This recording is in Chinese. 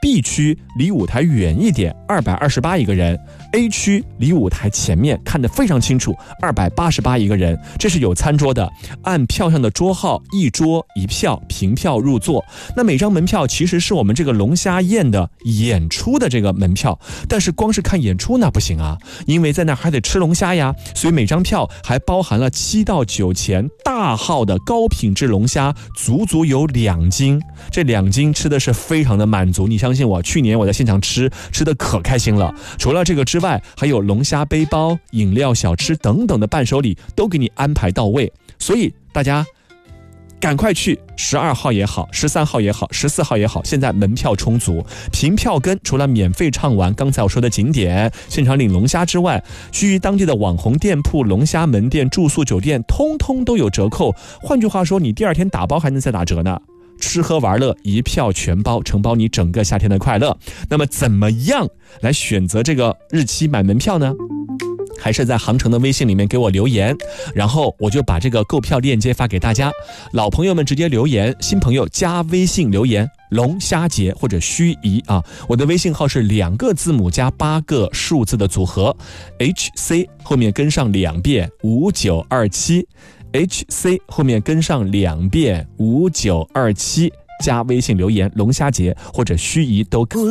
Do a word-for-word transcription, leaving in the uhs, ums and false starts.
B 区离舞台远一点，二百二十八一个人。A 区离舞台前面看得非常清楚，二百八十八一个人。这是有餐桌的，按票上的桌号，一桌一票，凭票入座。那每张门票其实是我们这个龙虾宴的演出的这个门票，但是光是看演出那不行啊，因为在那还得吃龙虾呀，所以每张票还包含了七到九钱大号的高品质龙虾，足足有两斤。这两斤吃的是非常的满足，你相信我，去年我在现场吃，吃的可开心了。除了这个之外，还有龙虾背包、饮料、小吃等等的伴手礼都给你安排到位，所以大家赶快去，十二号也好，十三号也好，十四号也好，现在门票充足，凭票根除了免费畅玩刚才我说的景点、现场领龙虾之外，区域当地的网红店铺、龙虾门店、住宿酒店通通都有折扣。换句话说，你第二天打包还能再打折呢。吃喝玩乐一票全包，承包你整个夏天的快乐。那么怎么样来选择这个日期买门票呢？还是在航程的微信里面给我留言，然后我就把这个购票链接发给大家。老朋友们直接留言，新朋友加微信留言龙虾节或者盱眙啊，我的微信号是两个字母加八个数字的组合 H C 后面跟上两遍五九二七 H C 后面跟上两遍五九二七，加微信留言龙虾节或者盱眙都可以。